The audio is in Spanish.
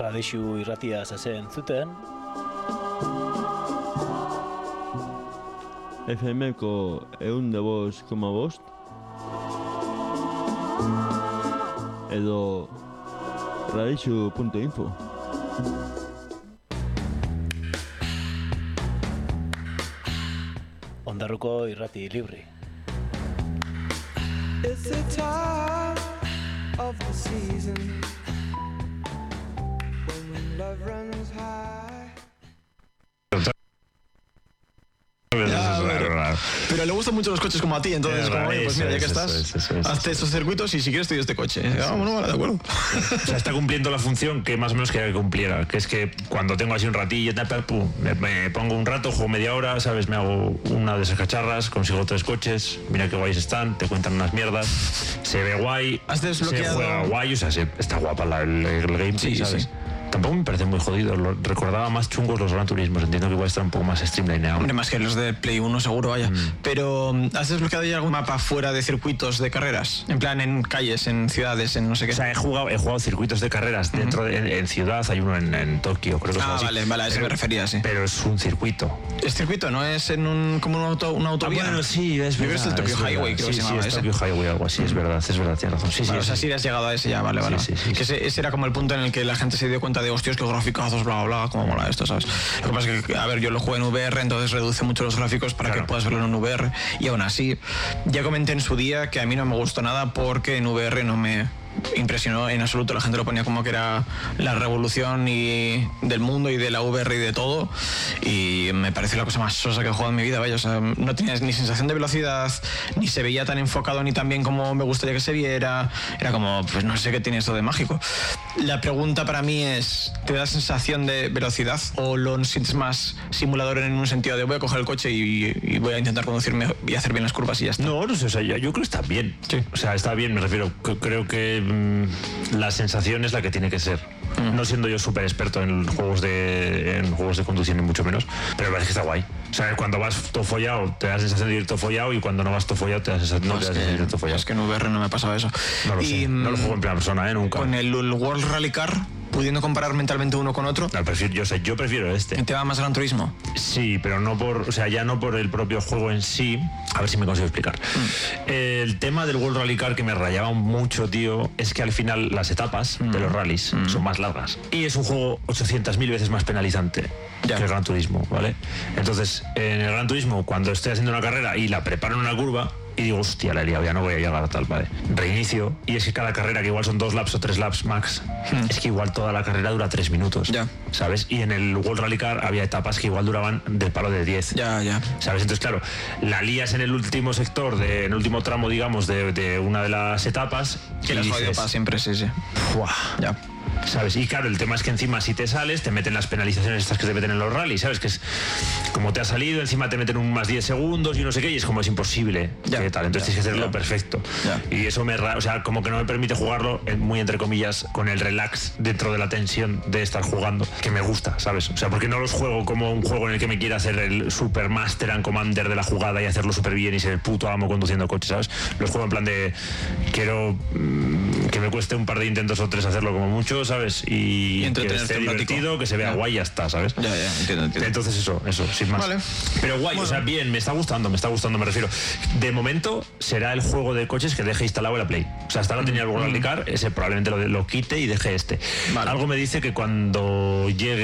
Radixu irratia zazen zuten. FM-ko 105,5 edo radixu.info. Ondarruko irrati libri. It's the time of the season when love runs high. Pero le gustan mucho los coches como a ti, entonces como, oye, pues mira, ya que estás, hazte estos circuitos y si quieres estudio este coche. Bueno, vale, de acuerdo. O sea, está cumpliendo la función que más o menos quería que cumpliera, que es que cuando tengo así un ratillo, me pongo un rato, juego media hora, ¿sabes? Me hago una de esas cacharras, consigo 3 coches, mira qué guays están, te cuentan unas mierdas, se ve guay, ¿Has desbloqueado? se juega guay, o sea, está guapa el gameplay, Sí, ¿sabes? sí. Tampoco me parece muy jodido, recordaba más chungos los Gran Turismos, entiendo que igual está un poco más streamlineado. Hombre, más que los de Play 1 seguro, vaya. Pero, ¿has desbloqueado ya algún mapa fuera de circuitos de carreras? En plan, en calles, en ciudades, en no sé qué. O sea, he jugado circuitos de carreras dentro en ciudad, hay uno en Tokio, creo que es así. Vale, a eso me refería, sí. Pero es un circuito. ¿Es circuito? ¿No es en una autovía? Bueno, sí, es Yo creo verdad. que es el Tokyo Highway, creo que se llamaba es ese. Tokyo Highway, algo así, es verdad, tienes razón. Sí, Vale, o sea, sí. sí has llegado a ese ya, vale. Sí. Que ese era como el punto en el que la gente se dio cuenta de, hostias, qué graficazos, bla, bla, cómo mola esto, ¿sabes? Lo que pasa es que, a ver, yo lo juego en VR, entonces reduce mucho los gráficos para que puedas verlo en VR. Y aún así, ya comenté en su día que a mí no me gustó nada porque en VR no me impresionó en absoluto. La gente lo ponía como que era la revolución del mundo y de la VR y de todo, y me pareció la cosa más sosa que he jugado en mi vida, vaya. O sea, no tenías ni sensación de velocidad, ni se veía tan enfocado ni tan bien como me gustaría que se viera. Era como, pues no sé qué tiene esto de mágico. La pregunta para mí es, ¿te da sensación de velocidad o lo sientes más simulador en un sentido de voy a coger el coche y voy a intentar conducirme y hacer bien las curvas y ya está? No sé, o sea, yo creo que está bien. Sí. O sea, está bien, me refiero. Creo que la sensación es la que tiene que ser. No siendo yo súper experto en juegos de conducción ni mucho menos, pero me parece que está guay. O sea, cuando vas todo follado te da la sensación de ir todo follado, y cuando no vas todo follado te da la sensación de ir todo follado. Es que en VR no me pasaba eso. No lo sé, no lo juego en primera persona, nunca. Con el World Rally Car, pudiendo comparar mentalmente uno con otro, No, yo prefiero este. ¿te va más Gran Turismo? Sí, pero no ya no por el propio juego en sí. A ver si me consigo explicar. El tema del World Rally Car que me rayaba mucho, tío, es que al final las etapas de los rallies son más largas. Y es un juego 800.000 veces más penalizante que el Gran Turismo, ¿vale? Entonces, en el Gran Turismo, cuando estoy haciendo una carrera y la preparo en una curva, y digo, hostia, la he liado, ya no voy a llegar a tal, vale. Reinicio, y es que cada carrera, que igual son 2 laps o 3 laps max, es que igual toda la carrera dura 3 minutos. Ya. ¿Sabes? Y en el World Rally Car había etapas que igual duraban del palo de 10. Ya. ¿Sabes? Entonces, claro, la lías en el último sector, en el último tramo, digamos, de una de las etapas. Que las jodido para siempre, sí. ¡Buah! Ya. ¿Sabes? Y claro, el tema es que encima si te sales, te meten las penalizaciones estas que te meten en los rallies, ¿sabes? Que es como te ha salido, encima te meten un más 10 segundos y no sé qué, y es como es imposible. ¿Qué tal? Entonces tienes que hacerlo perfecto. Y eso o sea, como que no me permite jugarlo, muy entre comillas, con el relax dentro de la tensión de estar jugando, que me gusta, ¿sabes? O sea, porque no los juego como un juego en el que me quiera hacer el super master and commander de la jugada y hacerlo súper bien y ser el puto amo conduciendo coches, ¿sabes? Los juego en plan de quiero que me cueste un par de intentos o 3 hacerlo como mucho, ¿sabes? Y que esté divertido, que se vea guay, ya está, ¿sabes? Ya, entiendo. Entonces eso, sin más. Vale. Pero guay, o sea, bien, me está gustando, me refiero. De momento será el juego de coches que deje instalado en la Play. O sea, hasta ahora tenía el World Rally Car, ese probablemente lo quite y deje este. Vale. Algo me dice que cuando llegue